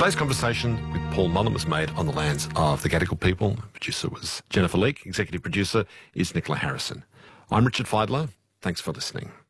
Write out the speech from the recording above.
Today's conversation with Paul Mullen was made on the lands of the Gadigal people. Producer was Jennifer Leake. Executive producer is Nicola Harrison. I'm Richard Feidler. Thanks for listening.